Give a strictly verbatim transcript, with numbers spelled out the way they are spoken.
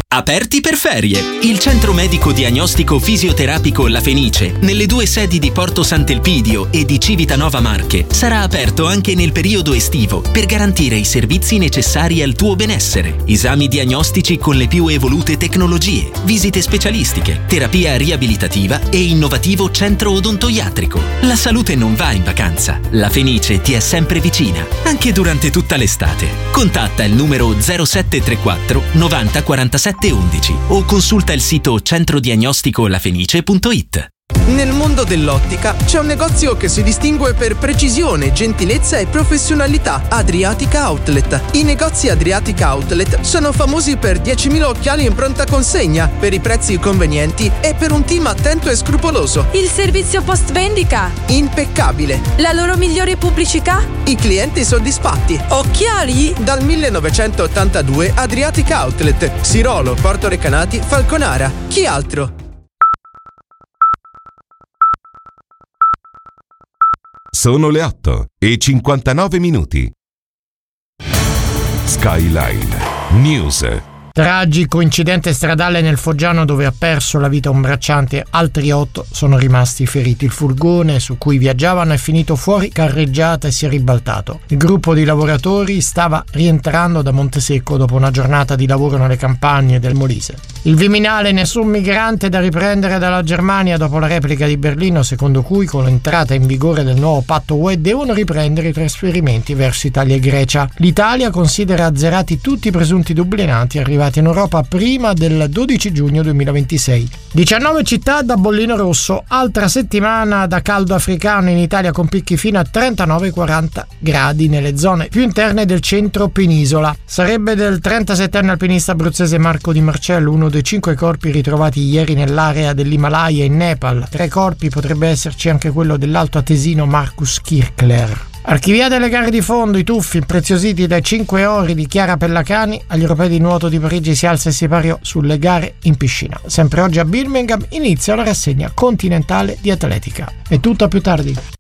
Aperti per ferie! Il centro medico diagnostico fisioterapico La Fenice, nelle due sedi di Porto Sant'Elpidio e di Civitanova Marche, sarà aperto anche nel periodo estivo per garantire i servizi necessari al tuo benessere. Esami diagnostici con le più evolute tecnologie, visite specialistiche, terapia riabilitativa e innovativo centro odontoiatrico. La salute non va in vacanza. La Fenice ti è sempre vicina, anche durante tutta l'estate. Contatta il numero zero sette tre quattro novanta quarantasette undici o consulta il sito centrodiagnostico lafenice punto it. Nel mondo dell'ottica c'è un negozio che si distingue per precisione, gentilezza e professionalità: Adriatica Outlet. I negozi Adriatica Outlet sono famosi per diecimila occhiali in pronta consegna, per i prezzi convenienti e per un team attento e scrupoloso. Il servizio post vendita? Impeccabile. La loro migliore pubblicità? I clienti soddisfatti. Occhiali? Dal millenovecentottantadue Adriatica Outlet, Sirolo, Porto Recanati, Falconara. Chi altro? Sono le otto e cinquantanove minuti. Skyline News. Tragico incidente stradale nel Foggiano dove ha perso la vita un bracciante, altri otto sono rimasti feriti. Il furgone su cui viaggiavano è finito fuori carreggiata e si è ribaltato. Il gruppo di lavoratori stava rientrando da Montesecco dopo una giornata di lavoro nelle campagne del Molise. Il Viminale: nessun migrante da riprendere dalla Germania dopo la replica di Berlino, secondo cui con l'entrata in vigore del nuovo patto U E devono riprendere i trasferimenti verso Italia e Grecia. L'Italia considera azzerati tutti i presunti dublinati arrivati in Europa prima del dodici giugno duemilaventisei. diciannove città da bollino rosso, altra settimana da caldo africano in Italia con picchi fino a trentanove quaranta gradi nelle zone più interne del centro penisola. Sarebbe del trentasettenne alpinista abruzzese Marco Di Marcello uno dei cinque corpi ritrovati ieri nell'area dell'Himalaya in Nepal. Tra i corpi potrebbe esserci anche quello dell'alto atesino Marcus Kirchler. Archiviate le gare di fondo, i tuffi impreziositi dai cinque ori di Chiara Pellacani agli europei di nuoto di Parigi si alza e si pariò sulle gare in piscina. Sempre oggi a Birmingham inizia la rassegna continentale di atletica. È tutto, a più tardi.